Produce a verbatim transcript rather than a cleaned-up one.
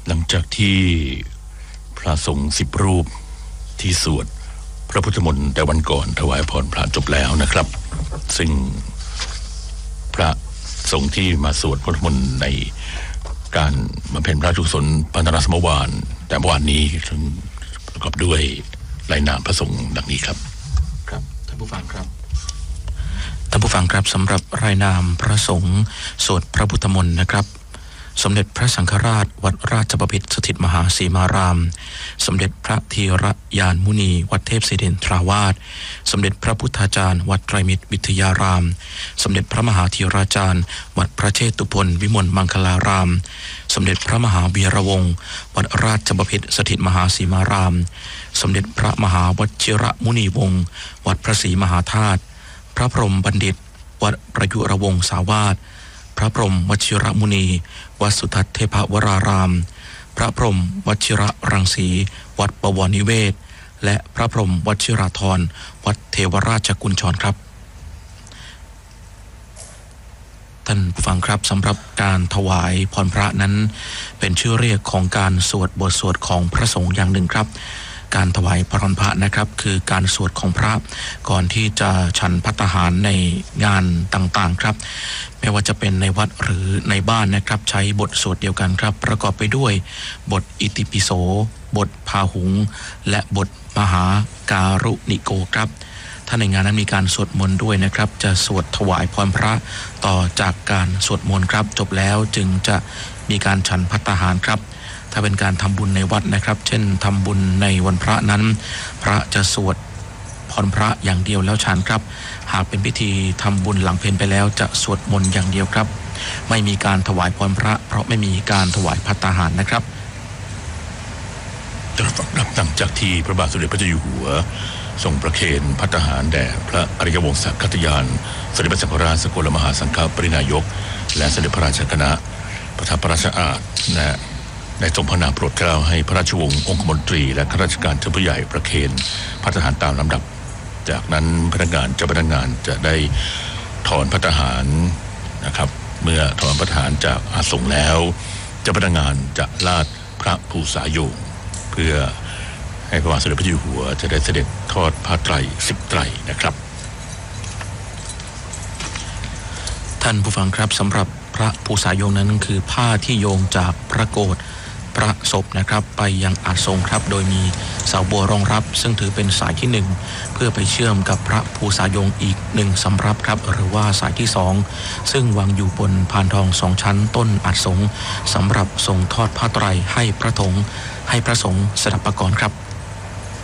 หลังจากที่พระสงฆ์สิบรูปที่สวดพระพุทธมนต์แต่วันก่อนถวายพรพระจบแล้วนะครับซึ่งพระสงฆ์ที่มาสวดพระพุทธมนต์ในการบำเพ็ญพระราชกุศลปานสมวานแต่เมื่อวานนี้ซึ่งประกอบด้วยรายนามพระสงฆ์ดังนี้ครับครับท่านผู้ฟังครับท่านผู้ฟังครับสำหรับรายนามพระสงฆ์สวดพระพุทธมนต์นะครับสมเด็จพระสังฆราชวัดราชบพิตรสถิตมหาสีมารามสมเด็จพระธีรยานมุนีวัดเทพศิรินทราวาสสมเด็จพระพุทธาจารย์วัดไตรมิตรวิทยารามสมเด็จพระมหาธีราจารย์วัดพระเชตุพนวิมลมังคลารามสมเด็จพระมหาวีระวงศ์วัดราชบพิตรสถิตมหาสีมารามสมเด็จพระมหาวชิระมุนีวงศ์วัดพระศรีมหาธาตุพระพรหมบัณฑิตวัดประยุรวงศาวาสพระพรหมวชิระมุนีวัดสุทัศน์เทพวรารามพระพรหมวชิระรังสีวัดบวรนิเวศและพระพรหมวชิราธรวัดเทวราชกุญชรครับท่านผู้ฟังครับสำหรับการถวายพรพระนั้นเป็นชื่อเรียกของการสวดบทสวดของพระสงฆ์อย่างหนึ่งครับการถวายพรพระนะครับคือการสวดของพระก่อนที่จะฉันภัตตาหารในงานต่างๆครับไม่ว่าจะเป็นในวัดหรือในบ้านนะครับใช้บทสวดเดียวกันครับประกอบไปด้วยบทอิติปิโสบทพาหุงและบทมหาการุณิโกครับถ้าในงานนั้นมีการสวดมนต์ด้วยนะครับจะสวดถวายพรพระต่อจากการสวดมนต์ครับจบแล้วจึงจะมีการฉันภัตตาหารครับถ้าเป็นการทำบุญในวัดนะครับเช่นทำบุญในวันพระนั้นพระจะสวดพรพระอย่างเดียวแล้วฉันครับหากเป็นพิธีทำบุญหลังเพลไปแล้วจะสวดมนต์อย่างเดียวครับไม่มีการถวายพรพระเพราะไม่มีการถวายภัตตาหารนะครับหลังจากที่พระบาทสมเด็จพระเจ้าอยู่หัวทรงประเคนภัตตาหารแด่พระอริยวงศกัตยานสมเด็จพระสังฆราชสกลมหาสังฆปรินายกและสมเด็จพระราชคณะประทับพระราชอาสน์และได้ทรงพระนามโปรดเกล้าให้พระราชวงศ์องคมนตรีและข้าราชการชั้นผู้ใหญ่ประเคนภัตตาหารตามลำดับจากนั้นพนักงานเจ้าพนักงานจะได้ถอนภัตตาหารนะครับเมื่อถอนภัตตาหารจากอาสงฆ์แล้วเจ้าพนักงานจะลาดพระภูษาโยงเพื่อให้พระบาทสมเด็จพระเจ้าอยู่หัวจะได้เสด็จทอดผ้าไตรสิบไตรนะครับท่านผู้ฟังครับสำหรับพระภูษาโยงนั้นคือผ้าที่โยงจากพระโกฐพระศพนะครับไปยังอาสงครับโดยมีเสาบัวรองรับซึ่งถือเป็นสายที่หนึ่งเพื่อไปเชื่อมกับพระภูษาโยงอีกหนึ่งสำรับครับหรือว่าสายที่สองซึ่งวางอยู่บนพานทองสองชั้นต้นอาสงสำหรับทรงทอดผ้าไตรให้พระธงให้พระสงฆ์สดับประกรณ์ครับ